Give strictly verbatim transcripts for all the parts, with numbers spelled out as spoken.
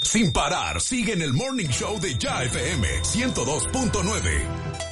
Sin parar, sigue en el Morning Show de Ya F M ciento dos punto nueve.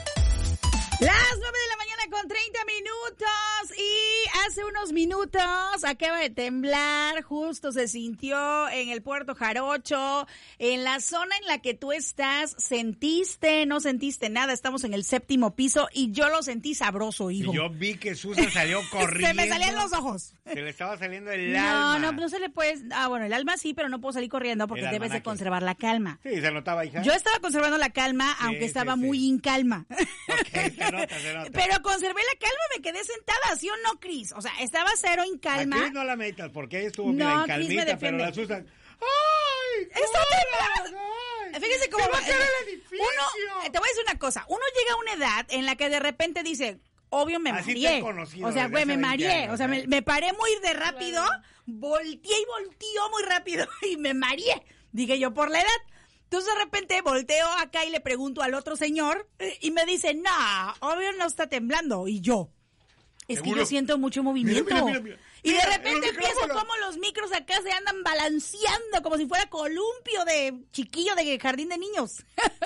Las nueve de la mañana con treinta minutos y hace unos minutos acaba de temblar, justo se sintió en el Puerto Jarocho, en la zona en la que tú estás, ¿sentiste, no sentiste nada? Estamos en el séptimo piso y yo lo sentí sabroso, hijo. Y yo vi que Susan salió corriendo. Se me salían los ojos. Se le estaba saliendo el no, alma. No, no, no se le puede, ah bueno, el alma sí, pero no puedo salir corriendo porque El debes de almanaque. conservar la calma. Sí, se notaba, hija. Yo estaba conservando la calma, Sí, aunque estaba sí, sí. muy incalma. Okay, se nota, se nota. Pero conservé la calma, me quedé sentada, ¿sí o no, Cris? O sea, estaba cero en calma. A Cris no la metas, porque ella estuvo No, mira, en Cris me calmita, pero defiende. la Susan... ¡Ay! ¡Está temblando! ¡Ay! Fíjese cómo ¡Se va a va- caer el edificio! Uno, te voy a decir una cosa, uno llega a una edad en la que de repente dice, obvio me Así te he mareé. conocido O sea, desde güey, me hace veinte mareé. años, O sea, ¿eh? me, me paré muy de rápido, volteé y volteó muy rápido y me mareé. Dije yo, por la edad. Entonces de repente volteo acá y le pregunto al otro señor eh, y me dice, nah, obvio no está temblando. Y yo, es que ¿Seguro? yo siento mucho movimiento. Mira, mira, mira, mira. Y de Mira, repente el empiezo micrófono. como los micros acá se andan balanceando como si fuera columpio de chiquillo de jardín de niños.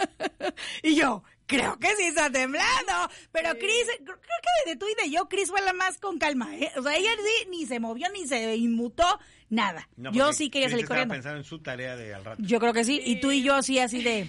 Y yo, creo que sí está temblando. Pero Sí. Cris, creo que de tú y de yo, Cris fue la más con calma, ¿eh? O sea, ella sí ni se movió ni se inmutó, nada. No, yo porque sí quería Cris salir estaba corriendo. pensando en su tarea de al rato. Yo creo que sí. Y tú y yo sí así de,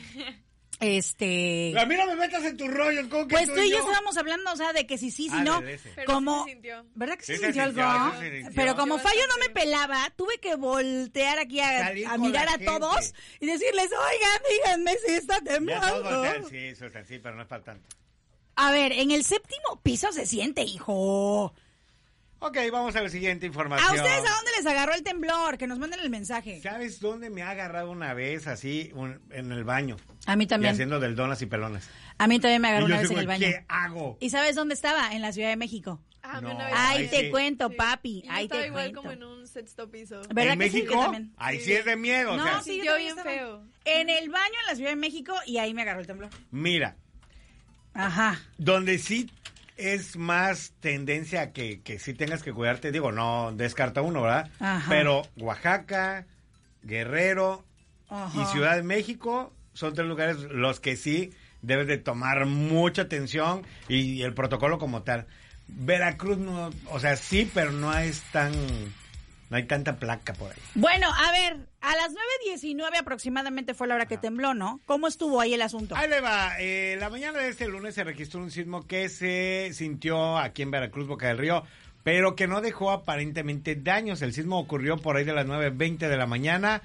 este... A mí no me metas en tus rollos, ¿cómo que Pues tú tú y yo estábamos hablando, o sea, de que sí, sí, sí, Ah, no. de ese. Pero Como, sí se sintió. ¿verdad que sí, Sí se se sintió sintió, algo? sí se sintió. Pero como Yo Fallo no me bastante. pelaba, tuve que voltear aquí a, Salir a con mirar la a todos gente. y decirles, oigan, díganme si está Ya todos temblando. voltean, sí, Susan, sí, pero no es para tanto. A ver, en el séptimo piso se siente, hijo. Ok, vamos a la siguiente información. ¿A ustedes a dónde les agarró el temblor? Que nos manden el mensaje. ¿Sabes dónde me ha agarrado una vez así un- en el baño? A mí Y también. haciendo del donas y pelones. A mí también me Y agarró yo una vez digo, en el baño. ¿qué hago? ¿Y sabes dónde estaba? En la Ciudad de México. Ah, No. una vez Ahí Ahí te sí. cuento, Sí. papi. Y yo Ahí estaba te igual cuento. como en un sexto piso. ¿Verdad ¿En que sí? Yo México? también. Ahí Sí. sí es de miedo, o No, sea. sí, yo Sintió también bien estaba. feo. En el baño en la Ciudad de México y ahí me agarró el temblor. Mira, Ajá. donde sí es más tendencia a que, que sí tengas que cuidarte, digo, no descarta uno, ¿verdad? Ajá. Pero Oaxaca, Guerrero Ajá. y Ciudad de México son tres lugares los que sí debes de tomar mucha atención y el protocolo como tal. Veracruz no, o sea, sí, pero no es tan, no hay tanta placa por ahí. Bueno, a ver, a las nueve diecinueve aproximadamente fue la hora que tembló, ¿no? ¿Cómo estuvo ahí el asunto? Ahí le va. Eh, la mañana de este lunes se registró un sismo que se sintió aquí en Veracruz, Boca del Río, pero que no dejó aparentemente daños. El sismo ocurrió por ahí de las nueve veinte de la mañana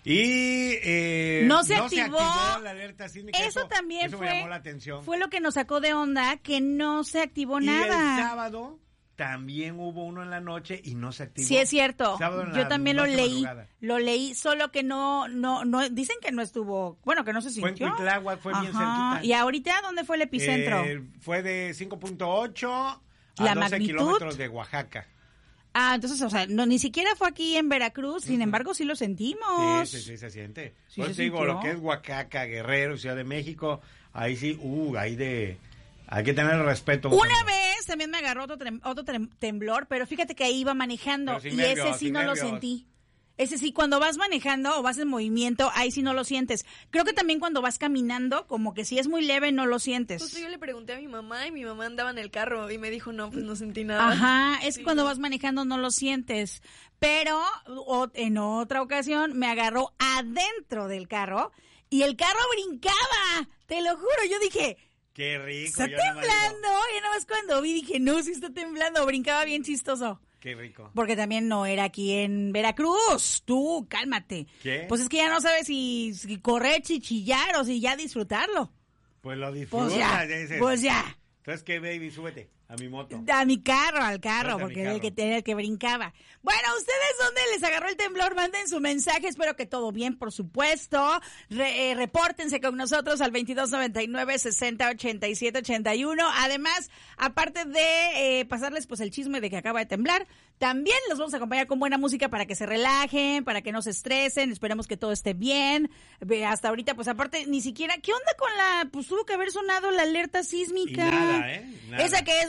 y eh, No se activó. la alerta sísmica. Eso también eso fue, me llamó la atención. fue lo que nos sacó de onda, que no se activó y nada. el sábado también hubo uno en la noche y no se activó. Sí, es cierto. Sábado en Yo la también lo noche leí. madrugada. Lo leí, solo que no, no, no, dicen que no estuvo, bueno, que no se Fue en sintió. Cuitláhuac, fue bien Ajá. cerquita. ¿Y ahorita dónde fue el epicentro? Eh, fue de cinco punto ocho a ¿La doce magnitud? kilómetros de Oaxaca. Ah, entonces, o sea, no, ni siquiera fue aquí en Veracruz, sin embargo, sí lo sentimos. Sí, sí, sí, se siente. Sí Por se eso te digo, sintió. lo que es Oaxaca, Guerrero, Ciudad de México, ahí sí, uh, ahí de... Hay que tener respeto. Una vez también me agarró otro, trem- otro trem- temblor, pero fíjate que ahí iba manejando Pero sin y nervios, ese sí sin no nervios. lo sentí. Ese sí, cuando vas manejando o vas en movimiento, ahí sí no lo sientes. Creo que también cuando vas caminando, como que si es muy leve, no lo sientes. Justo yo le pregunté a mi mamá y mi mamá andaba en el carro y me dijo, no, pues no sentí nada. Ajá, es que Sí, cuando no. vas manejando no lo sientes. Pero o- en otra ocasión me agarró adentro del carro y el carro brincaba. Te lo juro, yo dije, Qué rico. está yo nada más digo, temblando. Y nada más cuando vi dije, no, sí está temblando. Brincaba bien chistoso. Qué rico. Porque también no era aquí en Veracruz. Tú, cálmate. ¿Qué? Pues es que ya no sabes si, si correr, chichillar o si ya disfrutarlo. Pues lo disfrutas. Pues ya, ya dices. pues ya. Entonces, ¿qué, baby? Súbete a mi moto. A mi carro, al carro, Súbete a mi porque era el carro. que, era el que brincaba. Bueno, ¿ustedes dónde les agarró el temblor? Manden su mensaje, espero que todo bien, por supuesto. Re- eh, repórtense con nosotros al veintidós noventa y nueve, sesenta, ochenta y siete, ochenta y uno. Además, aparte de eh, pasarles pues el chisme de que acaba de temblar, también los vamos a acompañar con buena música para que se relajen, para que no se estresen, esperemos que todo esté bien. Ve, hasta ahorita, pues aparte, ni siquiera, ¿qué onda con la, pues tuvo que haber sonado la alerta sísmica? Y nada, ¿eh? Nada. Esa que es...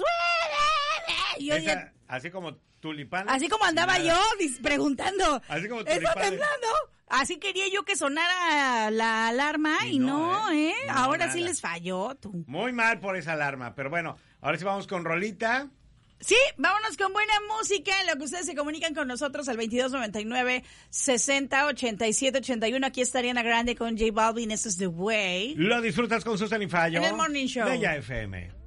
Y oye, Esa, así como tulipán. así como andaba nada. yo dis- preguntando, Así como ¿está tulipanes. temblando? Así quería yo que sonara la alarma y, y no, no, ¿eh? ¿eh? No, ahora nada. Sí les falló, tú. Muy mal por esa alarma, pero bueno, ahora sí vamos con rolita. Sí, vámonos con buena música, en lo que ustedes se comunican con nosotros al veintidós noventa y nueve, sesenta, ochenta y siete, ochenta y uno. Aquí está Ariana Grande con J Balvin, This is the Way. Lo disfrutas con Susan y Fallo. En el Morning Show. De Ya F M.